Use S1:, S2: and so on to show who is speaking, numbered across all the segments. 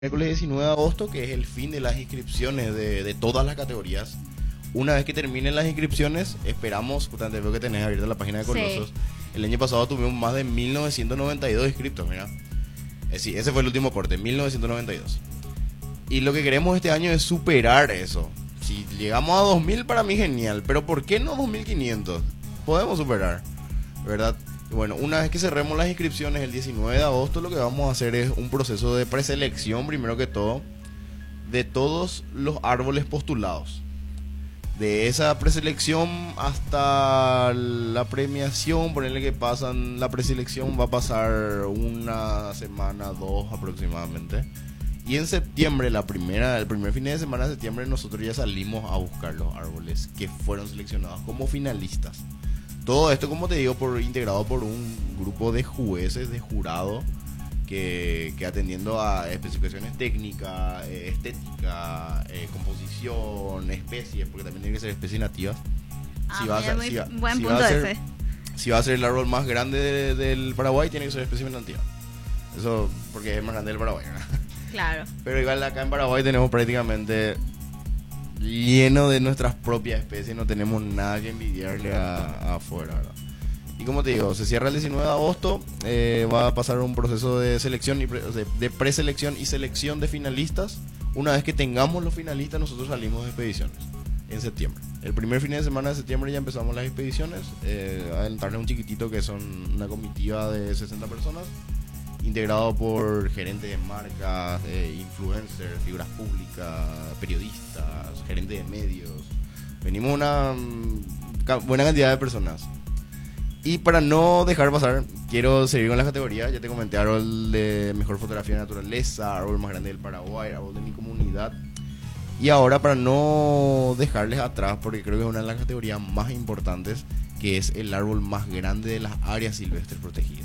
S1: Miércoles 19 de agosto, que es el fin de las inscripciones de todas las categorías. Una vez que terminen las inscripciones, esperamos, justamente veo que tenés abierta la página de Colosos.
S2: Sí.
S1: El año pasado tuvimos más de 1992 inscriptos, mira. Sí, ese fue el último corte, 1992. Y lo que queremos este año es superar eso. Si llegamos a 2000, para mí genial, pero ¿por qué no 2500? Podemos superar, ¿verdad? Bueno, una vez que cerremos las inscripciones el 19 de agosto, lo que vamos a hacer es un proceso de preselección, primero que todo, de todos los árboles postulados. De esa preselección hasta la premiación, ponerle que pasan, la preselección va a pasar una semana, dos aproximadamente. Y en septiembre, el primer fin de semana de septiembre, nosotros ya salimos a buscar los árboles que fueron seleccionados como finalistas. Todo esto, como te digo, integrado por un grupo de jueces, de jurado, que atendiendo a especificaciones técnicas, estética, composición, especies, porque también tiene que ser especies nativas.
S2: Buen punto ese.
S1: Si va a ser el árbol más grande del Paraguay, tiene que ser especie nativa. Eso porque es más grande del Paraguay, ¿verdad?
S2: Claro.
S1: Pero igual acá en Paraguay tenemos prácticamente lleno de nuestras propias especies, no tenemos nada que envidiarle afuera, ¿verdad? Y como te digo, se cierra el 19 de agosto, va a pasar un proceso de selección de preselección y selección de finalistas. Una vez que tengamos los finalistas, nosotros salimos de expediciones en septiembre. El primer fin de semana de septiembre ya empezamos las expediciones, adelantarles un chiquitito que son una comitiva de 60 personas, integrado por gerentes de marcas, influencers, figuras públicas, periodistas, gerentes de medios. Venimos una buena cantidad de personas. Y para no dejar pasar, quiero seguir con las categorías. Ya te comenté, árbol de mejor fotografía de naturaleza, árbol más grande del Paraguay, árbol de mi comunidad. Y ahora, para no dejarles atrás, porque creo que es una de las categorías más importantes, que es el árbol más grande de las áreas silvestres protegidas.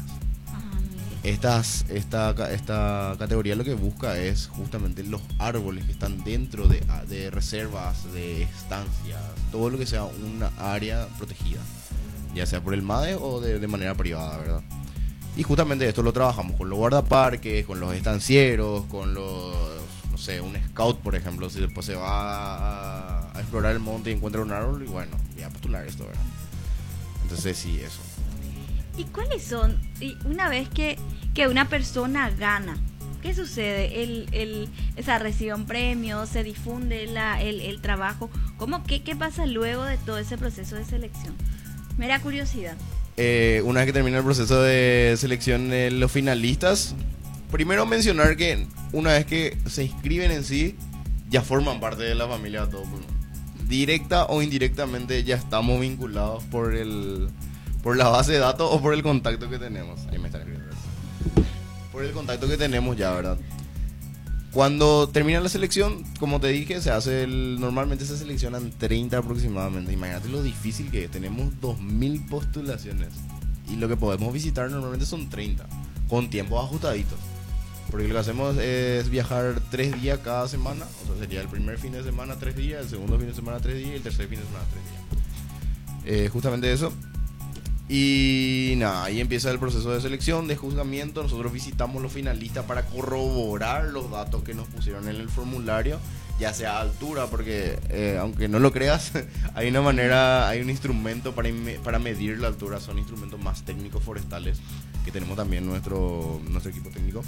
S1: Esta categoría lo que busca es justamente los árboles que están dentro de reservas, de estancias, todo lo que sea una área protegida, ya sea por el MADE o de manera privada, ¿verdad? Y justamente esto lo trabajamos con los guardaparques, con los estancieros, con los, no sé, un scout, por ejemplo, si después se va a explorar el monte y encuentra un árbol, y bueno, voy a postular esto, ¿verdad? Entonces sí, eso.
S2: ¿Y cuáles son? Y una vez que una persona gana, ¿qué sucede? Recibe un premio, se difunde el trabajo. ¿Qué pasa luego de todo ese proceso de selección? Mera curiosidad.
S1: Una vez que termina el proceso de selección de los finalistas, primero mencionar que una vez que se inscriben en sí, ya forman parte de la familia de todo el mundo. Directa o indirectamente ya estamos vinculados por la base de datos o por el contacto que tenemos. Ahí me está escribiendo eso. Por el contacto que tenemos ya, ¿verdad? Cuando termina la selección, como te dije, normalmente se seleccionan 30 aproximadamente. Imagínate lo difícil que es. Tenemos 2000 postulaciones y lo que podemos visitar normalmente son 30, con tiempos ajustaditos. Porque lo que hacemos es viajar 3 días cada semana. O sea, sería el primer fin de semana 3 días, el segundo fin de semana 3 días y el tercer fin de semana 3 días. Justamente eso. Y nada, ahí empieza el proceso de selección, de juzgamiento. Nosotros visitamos los finalistas para corroborar los datos que nos pusieron en el formulario, ya sea a altura, porque aunque no lo creas, hay un instrumento para medir la altura. Son instrumentos más técnicos forestales que tenemos también nuestro equipo técnico.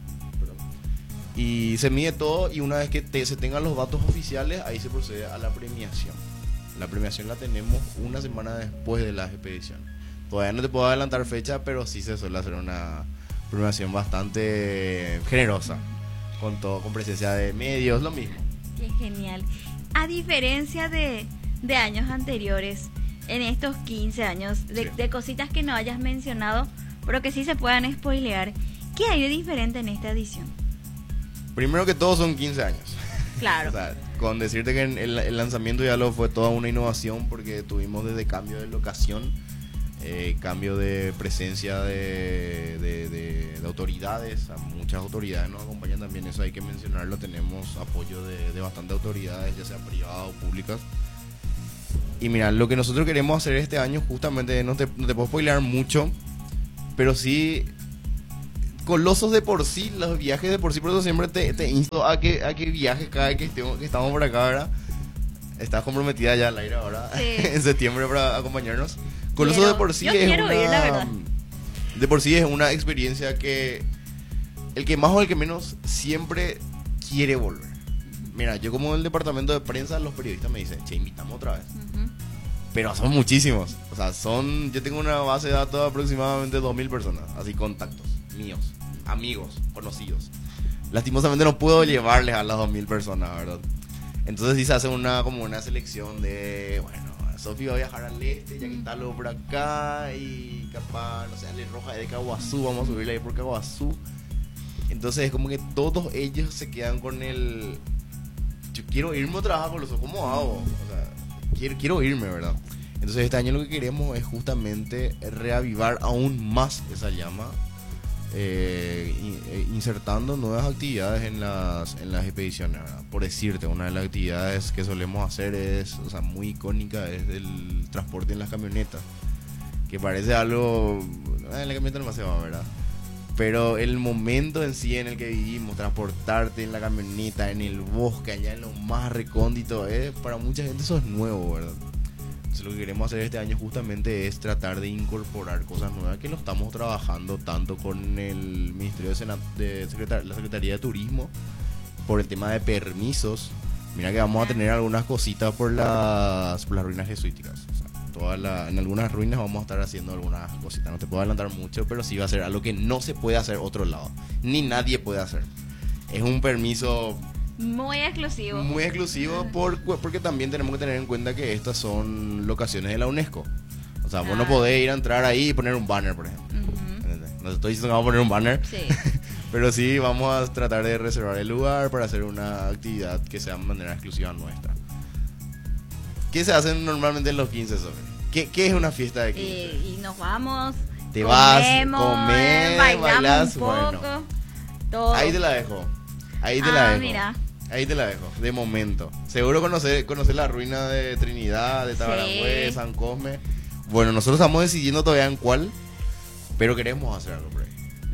S1: Y se mide todo, y una vez que se tengan los datos oficiales, ahí se procede a la premiación. La premiación la tenemos una semana después de las expediciones. Todavía no te puedo adelantar fecha, pero sí se suele hacer una premiación bastante generosa, con presencia de medios, lo mismo.
S2: Qué genial. A diferencia de años anteriores, en estos 15 años, de cositas que no hayas mencionado, pero que sí se puedan spoilear, ¿qué hay de diferente en esta edición?
S1: Primero que todo, son 15 años.
S2: Claro.
S1: O sea, con decirte que el lanzamiento ya fue toda una innovación, porque tuvimos desde cambio de locación, cambio de presencia de autoridades. A muchas autoridades nos acompañan también, eso hay que mencionarlo. Tenemos apoyo de bastantes autoridades, ya sea privadas o públicas. Y mira, lo que nosotros queremos hacer este año, justamente, no te puedo spoilear mucho, pero sí Colosos de por sí, los viajes de por sí, por eso siempre te insto a que viajes cada vez que estamos por acá, ¿verdad? Estás comprometida ya al aire ahora,
S2: Sí.
S1: en septiembre para acompañarnos. Colosos
S2: Quiero-
S1: de por sí
S2: yo
S1: es
S2: quiero
S1: una...
S2: ir, la verdad.
S1: De por sí es una experiencia que el que más o el que menos siempre quiere volver. Mira, yo como del departamento de prensa, los periodistas me dicen, che, invitamos otra vez.
S2: Ujú.
S1: Pero son muchísimos. O sea, yo tengo una base de datos de aproximadamente 2000 personas. Así, contactos míos, amigos, conocidos. Lastimosamente no puedo llevarles a las 2000 personas, ¿verdad? Entonces sí se hace como una selección de, bueno, Sofi va a viajar al este, ya que está luego por acá, y capaz, no sé, Ale Roja de Caguazú, vamos a subirle ahí por Caguazú. Entonces es como que todos ellos se quedan con el... Yo quiero irme a trabajar con los ojos, ¿cómo hago? O sea, quiero irme, ¿verdad? Entonces este año lo que queremos es justamente reavivar aún más esa llama, insertando nuevas actividades en las expediciones, ¿verdad? Por decirte, una de las actividades que solemos hacer es, o sea, muy icónica, es el transporte en las camionetas, que parece algo... en la camioneta no se va, ¿verdad? Pero el momento en sí en el que vivimos, transportarte en la camioneta, en el bosque, allá en lo más recóndito, para mucha gente eso es nuevo, ¿verdad? Entonces lo que queremos hacer este año justamente es tratar de incorporar cosas nuevas que lo estamos trabajando tanto con el Ministerio la Secretaría de Turismo, por el tema de permisos. Mira que vamos a tener algunas cositas por las ruinas jesuíticas. O sea, en algunas ruinas vamos a estar haciendo algunas cositas. No te puedo adelantar mucho, pero sí va a ser algo que no se puede hacer otro lado. Ni nadie puede hacer. Es un permiso
S2: Muy exclusivo.
S1: muy exclusivo porque también tenemos que tener en cuenta que estas son locaciones de la UNESCO. O sea, vos no podés ir a entrar ahí y poner un banner, por ejemplo.
S2: Ujú.
S1: No te estoy diciendo que vamos a poner un banner,
S2: Sí.
S1: pero sí vamos a tratar de reservar el lugar para hacer una actividad que sea de manera exclusiva nuestra. ¿Qué se hacen normalmente en los 15, Sofi? ¿Qué es una fiesta de 15?
S2: Y nos vamos.
S1: Te vas,
S2: comemos,
S1: comes,
S2: bailamos
S1: bailas,
S2: un poco.
S1: bueno.
S2: Todo.
S1: Ahí te la dejo. Ahí te la dejo.
S2: Mira.
S1: Ahí te la dejo, de momento. Seguro conocer la ruina de Trinidad, de Tabaragüe,
S2: Sí.
S1: San Cosme. Bueno, nosotros estamos decidiendo todavía en cuál, pero queremos hacer algo por ahí.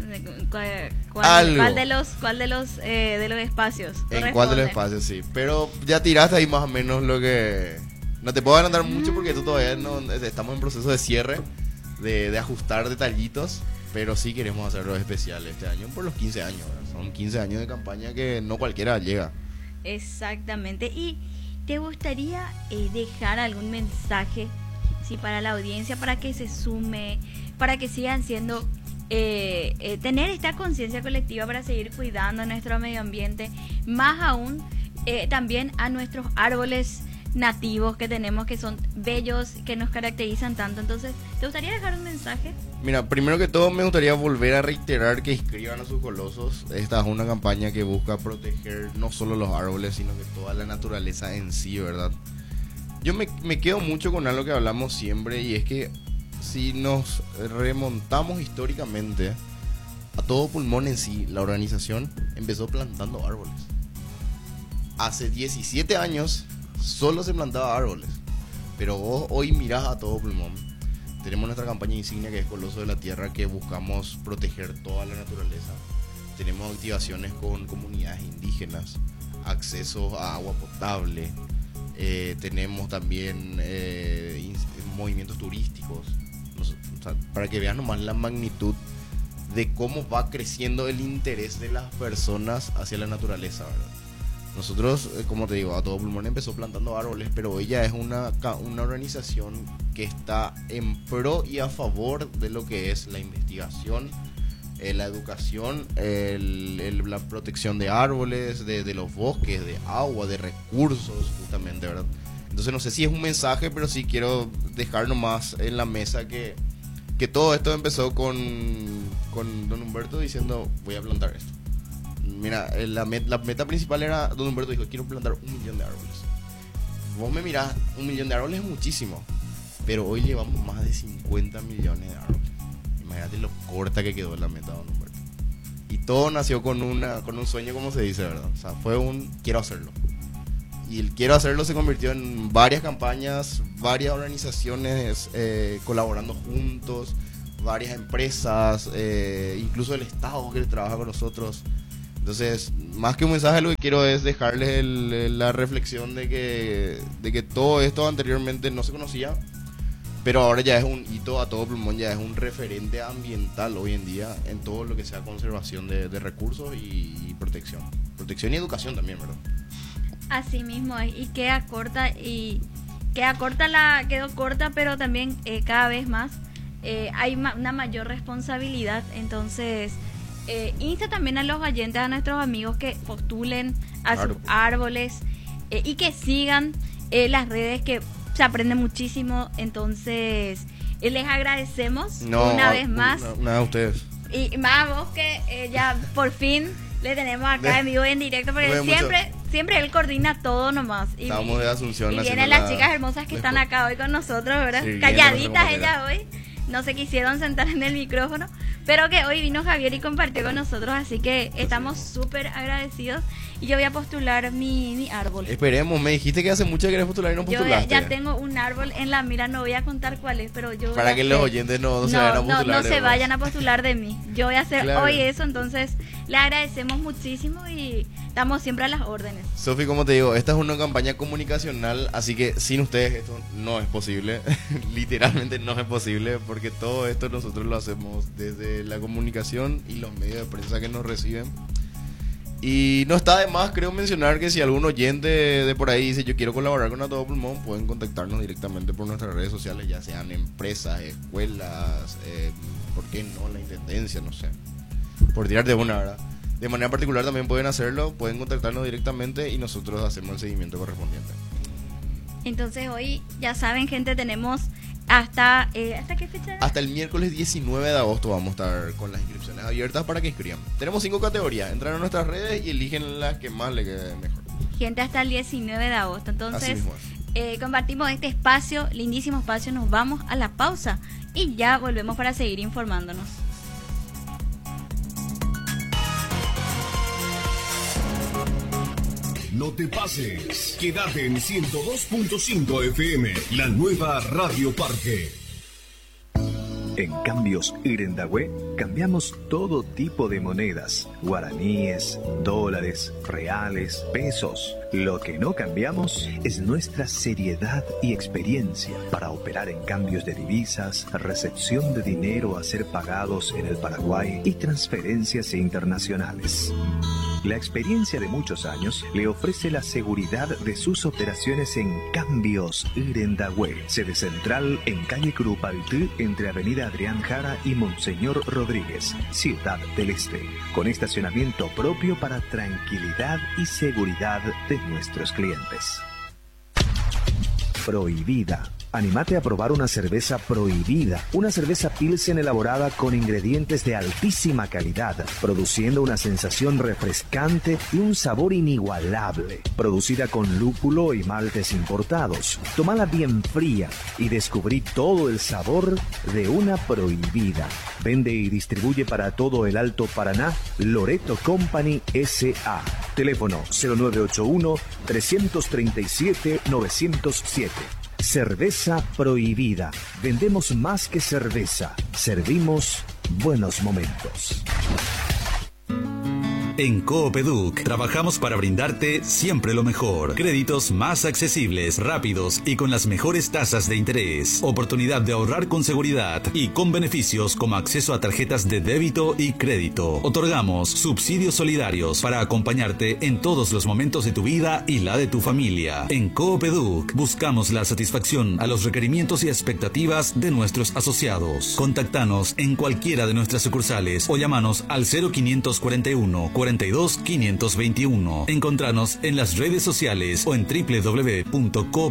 S2: ¿Cuál de los espacios?
S1: En cuál de los
S2: corresponde?
S1: espacios, sí. Pero ya tiraste ahí más o menos lo que... No te puedo adelantar mucho porque tú todavía no... Estamos en proceso de cierre, de ajustar detallitos, pero sí queremos hacerlo especial este año por los 15 años, ¿verdad? Son 15 años de campaña que no cualquiera llega.
S2: Exactamente. ¿Y te gustaría dejar algún mensaje, sí, para la audiencia, para que se sume, para que sigan siendo, tener esta conciencia colectiva para seguir cuidando nuestro medio ambiente, más aún también a nuestros árboles nativos que tenemos, que son bellos, que nos caracterizan tanto? Entonces, ¿te gustaría dejar un mensaje?
S1: Mira, primero que todo me gustaría volver a reiterar que inscriban a sus colosos. Esta es una campaña que busca proteger no solo los árboles, sino que toda la naturaleza en sí, ¿verdad? Yo me quedo mucho con algo que hablamos siempre, y es que si nos remontamos históricamente a todo pulmón en sí, la organización empezó plantando árboles. Hace 17 años solo se plantaba árboles, pero vos hoy mirás a todo pulmón. Tenemos nuestra campaña insignia que es Coloso de la Tierra, que buscamos proteger toda la naturaleza. Tenemos activaciones con comunidades indígenas, acceso a agua potable, tenemos también movimientos turísticos. O sea, para que vean nomás la magnitud de cómo va creciendo el interés de las personas hacia la naturaleza, ¿verdad? Nosotros, como te digo, a todo pulmón empezó plantando árboles, pero ella es una organización que está en pro y a favor de lo que es la investigación, la educación, la protección de árboles, de los bosques, de agua, de recursos, justamente, ¿verdad? Entonces no sé si es un mensaje, pero sí quiero dejar nomás en la mesa que todo esto empezó con don Humberto diciendo, voy a plantar esto. Mira, la meta principal era, don Humberto dijo, quiero plantar 1 millón de árboles. Vos me mirás, 1 millón de árboles es muchísimo, pero hoy llevamos más de 50 millones de árboles. Imagínate lo corta que quedó la meta, don Humberto. Y todo nació con un sueño, como se dice, ¿verdad? O sea, fue quiero hacerlo. Y el quiero hacerlo se convirtió en varias campañas, varias organizaciones colaborando juntos, varias empresas, incluso el Estado que trabaja con nosotros. Entonces, más que un mensaje, lo que quiero es dejarles la reflexión de que todo esto anteriormente no se conocía, pero ahora ya es un hito a todo pulmón, ya es un referente ambiental hoy en día en todo lo que sea conservación de recursos y protección. Protección y educación también, ¿verdad?
S2: Así mismo es, y quedó corta, pero también cada vez más hay una mayor responsabilidad. Entonces, insta también a los oyentes, a nuestros amigos, que postulen a sus árboles y que sigan las redes, que se aprende muchísimo. Entonces, les agradecemos una vez más.
S1: Nada, a ustedes.
S2: Y más a vos, que ya por fin le tenemos acá en vivo y en directo, porque siempre él coordina todo nomás.
S1: Estamos de Asunción.
S2: Y vienen las chicas hermosas que están acá hoy con nosotros, ¿verdad? Sí, calladitas ellas hoy. No se quisieron sentar en el micrófono, pero que hoy vino Javier y compartió con nosotros, así que estamos súper agradecidos. Y yo voy a postular mi árbol.
S1: Esperemos, me dijiste que hace mucho que querés postular y no postulaste.
S2: Yo ya tengo un árbol en la mira, no voy a contar cuál es, pero yo...
S1: Para que los oyentes no se vayan a postular.
S2: No se vayan a postular de mí. Yo voy a hacer hoy eso, entonces le agradecemos muchísimo y estamos siempre a las órdenes.
S1: Sofi, como te digo, esta es una campaña comunicacional, así que sin ustedes esto no es posible. Literalmente no es posible, porque todo esto nosotros lo hacemos desde la comunicación y los medios de prensa que nos reciben. Y no está de más, creo, mencionar que si algún oyente de por ahí dice yo quiero colaborar con A Todo Pulmón, pueden contactarnos directamente por nuestras redes sociales, ya sean empresas, escuelas, ¿por qué no? La intendencia, no sé, por tirarte una, ¿verdad? De manera particular también pueden hacerlo, pueden contactarnos directamente y nosotros hacemos el seguimiento correspondiente.
S2: Entonces hoy, ya saben, gente, tenemos ¿hasta qué fecha?
S1: Hasta el miércoles 19 de agosto vamos a estar con las inscripciones abiertas para que inscriban. Tenemos 5 categorías, entran a nuestras redes y eligen las que más le quede mejor.
S2: Gente, hasta el 19 de agosto. Entonces, compartimos este espacio, lindísimo espacio, nos vamos a la pausa y ya volvemos para seguir informándonos.
S3: No te pases, quédate en 102.5 FM, la nueva Radio Parque.
S4: En Cambios Irendahue cambiamos todo tipo de monedas, guaraníes, dólares, reales, pesos. Lo que no cambiamos es nuestra seriedad y experiencia para operar en cambios de divisas, recepción de dinero a ser pagados en el Paraguay y transferencias internacionales. La experiencia de muchos años le ofrece la seguridad de sus operaciones en Cambios Irendahue, sede central en calle Curupaytí, entre avenida Adrián Jara y Monseñor Rodríguez, Ciudad del Este, con estacionamiento propio para tranquilidad y seguridad de nuestros clientes. Prohibida. Anímate a probar una cerveza Prohibida, una cerveza Pilsen elaborada con ingredientes de altísima calidad, produciendo una sensación refrescante y un sabor inigualable. Producida con lúpulo y maltes importados. Tómala bien fría y descubrí todo el sabor de una Prohibida. Vende y distribuye para todo el Alto Paraná Loreto Company S.A. Teléfono 0981-337-907. Cerveza Prohibida. Vendemos más que cerveza. Servimos buenos momentos.
S5: En Coopeduc trabajamos para brindarte siempre lo mejor. Créditos más accesibles, rápidos y con las mejores tasas de interés. Oportunidad de ahorrar con seguridad y con beneficios como acceso a tarjetas de débito y crédito. Otorgamos subsidios solidarios para acompañarte en todos los momentos de tu vida y la de tu familia. En Coopeduc buscamos la satisfacción a los requerimientos y expectativas de nuestros asociados. Contactanos en cualquiera de nuestras sucursales o llámanos al 0541 42 521. Encontranos en las redes sociales o en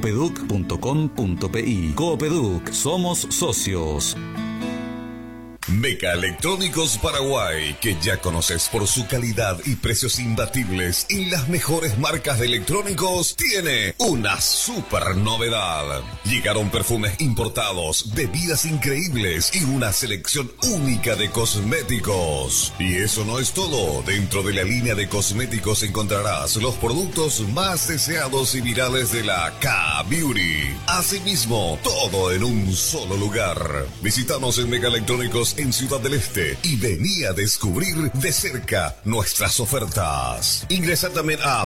S5: www.coopeduc.com.pi. Coopeduc, somos socios.
S3: Megaelectrónicos Paraguay, que ya conoces por su calidad y precios imbatibles y las mejores marcas de electrónicos, tiene una super novedad. Llegaron perfumes importados, bebidas increíbles y una selección única de cosméticos. Y eso no es todo. Dentro de la línea de cosméticos encontrarás los productos más deseados y virales de la K-Beauty. Asimismo, todo en un solo lugar. Visítanos en Megaelectrónicos en Ciudad del Este y vení a descubrir de cerca nuestras ofertas. Ingresa también a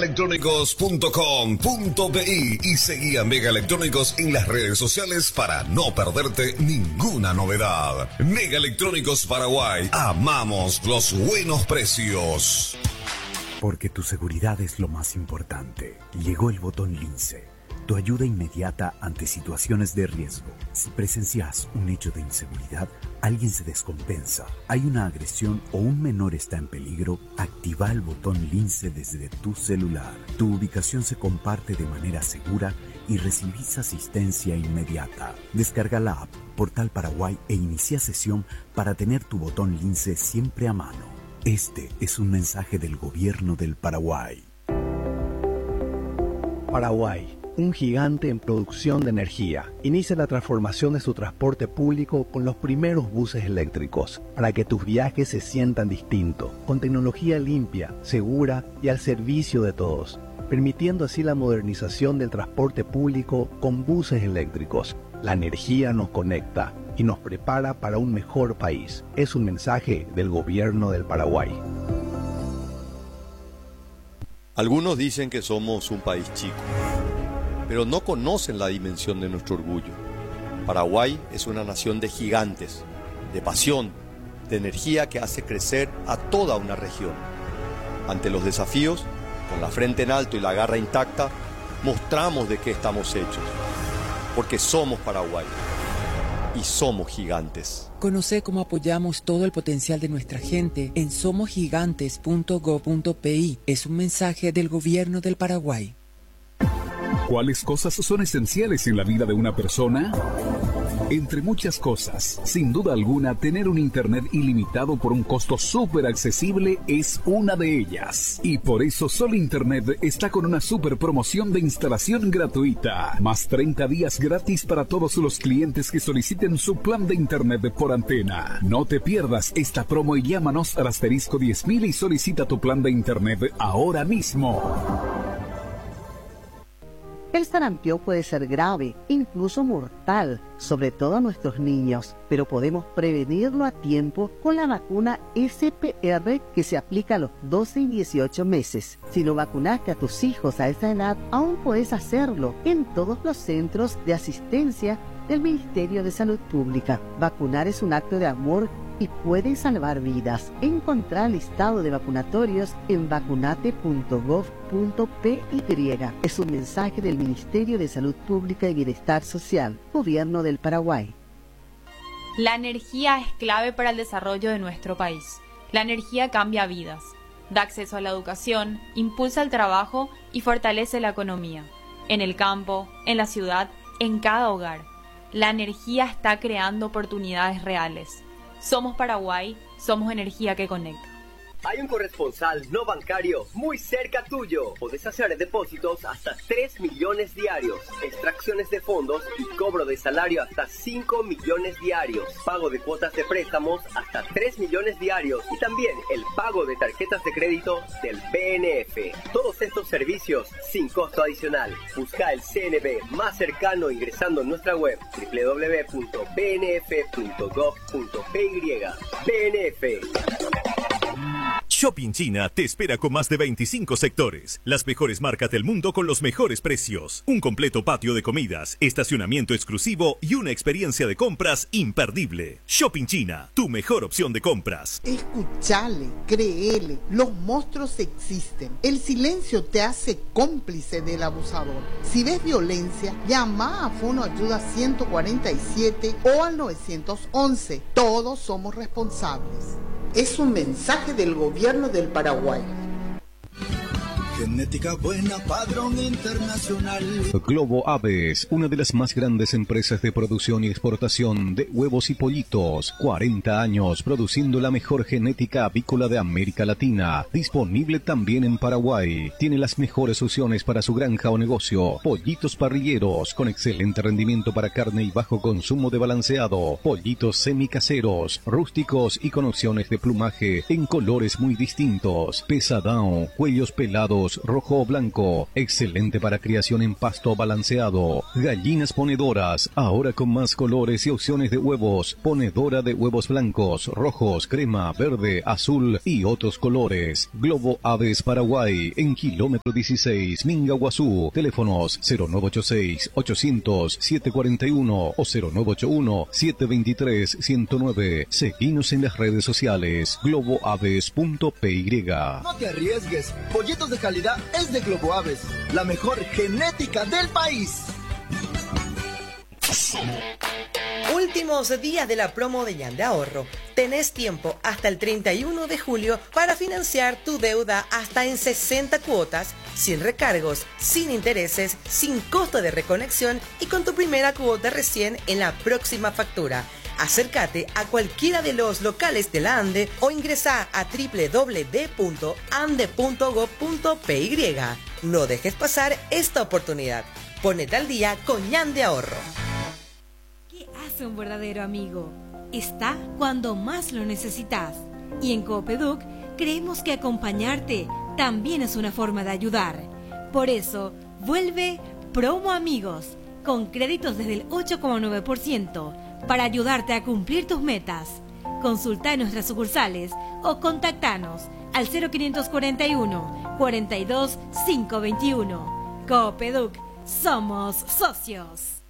S3: megaelectrónicos.com.bi y seguí a Megaelectrónicos en las redes sociales para no perderte ninguna novedad. Megaelectrónicos Paraguay, amamos los buenos precios.
S6: Porque tu seguridad es lo más importante. Llegó el botón Lince. Tu ayuda inmediata ante situaciones de riesgo. Si presencias un hecho de inseguridad, alguien se descompensa, hay una agresión o un menor está en peligro, activa el botón Lince desde tu celular. Tu ubicación se comparte de manera segura y recibís asistencia inmediata. Descarga la app Portal Paraguay e inicia sesión para tener tu botón Lince siempre a mano. Este es un mensaje del Gobierno del Paraguay.
S4: Paraguay, un gigante en producción de energía, inicia la transformación de su transporte público con los primeros buses eléctricos, para que tus viajes se sientan distintos, con tecnología limpia, segura y al servicio de todos, permitiendo así la modernización del transporte público con buses eléctricos. La energía nos conecta y nos prepara para un mejor país. Es un mensaje del Gobierno del Paraguay.
S7: Algunos dicen que somos un país chico, pero no conocen la dimensión de nuestro orgullo. Paraguay es una nación de gigantes, de pasión, de energía que hace crecer a toda una región. Ante los desafíos, con la frente en alto y la garra intacta, mostramos de qué estamos hechos. Porque somos Paraguay y somos gigantes.
S8: Conoce cómo apoyamos todo el potencial de nuestra gente en somosgigantes.go.pi. Es un mensaje del Gobierno del Paraguay.
S9: ¿Cuáles cosas son esenciales en la vida de una persona? Entre muchas cosas, sin duda alguna, tener un internet ilimitado por un costo súper accesible es una de ellas. Y por eso Sol Internet está con una súper promoción de instalación gratuita. Más 30 días gratis para todos los clientes que soliciten su plan de internet por antena. No te pierdas esta promo y llámanos al asterisco 10.000 y solicita tu plan de internet ahora mismo.
S10: El sarampión puede ser grave, incluso mortal, sobre todo a nuestros niños, pero podemos prevenirlo a tiempo con la vacuna SPR que se aplica a los 12 y 18 meses. Si no vacunaste a tus hijos a esa edad, aún puedes hacerlo en todos los centros de asistencia del Ministerio de Salud Pública. Vacunar es un acto de amor y puede salvar vidas. Encontrar el listado de vacunatorios en vacunate.gov.py. Es un mensaje del Ministerio de Salud Pública y Bienestar Social, Gobierno del Paraguay.
S11: La energía es clave para el desarrollo de nuestro país. La energía cambia vidas, da acceso a la educación, impulsa el trabajo y fortalece la economía. En el campo, en la ciudad, en cada hogar. La energía está creando oportunidades reales. Somos Paraguay, somos energía que conecta.
S12: Hay un corresponsal no bancario muy cerca tuyo. Podés hacer depósitos hasta 3 millones diarios, extracciones de fondos y cobro de salario hasta 5 millones diarios, pago de cuotas de préstamos hasta 3 millones diarios y también el pago de tarjetas de crédito del BNF. Todos estos servicios sin costo adicional. Busca el CNB más cercano ingresando en nuestra web www.bnf.gov.py. BNF.
S13: Shopping China te espera con más de 25 sectores, las mejores marcas del mundo con los mejores precios, un completo patio de comidas, estacionamiento exclusivo y una experiencia de compras imperdible. Shopping China, tu mejor opción de compras.
S14: Escuchale, créele, los monstruos existen. El silencio te hace cómplice del abusador. Si ves violencia, llama a Fono Ayuda 147 o al 911. Todos somos responsables. Es un mensaje del Gobierno del Paraguay.
S15: Genética buena, padrón internacional.
S16: Globo Aves, una de las más grandes empresas de producción y exportación de huevos y pollitos. 40 años produciendo la mejor genética avícola de América Latina. Disponible también en Paraguay. Tiene las mejores opciones para su granja o negocio. Pollitos parrilleros con excelente rendimiento para carne y bajo consumo de balanceado. Pollitos semicaseros, rústicos y con opciones de plumaje en colores muy distintos. Pesadão, cuellos pelados, rojo o blanco. Excelente para criación en pasto balanceado. Gallinas ponedoras, ahora con más colores y opciones de huevos. Ponedora de huevos blancos, rojos, crema, verde, azul y otros colores. Globo Aves Paraguay, en kilómetro 16, Mingaguazú. Teléfonos 0986-800-741 o 0981-723-109. Seguinos en las redes sociales, globoaves.py.
S15: No te arriesgues, pollitos de calidad es de Globo Aves, la mejor genética del país.
S17: Últimos días de la promo de Yan de Ahorro. Tenés tiempo hasta el 31 de julio para financiar tu deuda hasta en 60 cuotas, sin recargos, sin intereses, sin costo de reconexión y con tu primera cuota recién en la próxima factura. Acércate a cualquiera de los locales de la ANDE o ingresa a www.ande.gov.py. No dejes pasar esta oportunidad. Ponete al día con Yan de Ahorro.
S18: ¿Qué hace un verdadero amigo? Está cuando más lo necesitas. Y en Coopeduc creemos que acompañarte también es una forma de ayudar. Por eso, vuelve Promo Amigos, con créditos desde el 8,9%, para ayudarte a cumplir tus metas. Consulta en nuestras sucursales o contactanos al 0541 42 521. Coopeduc, somos socios.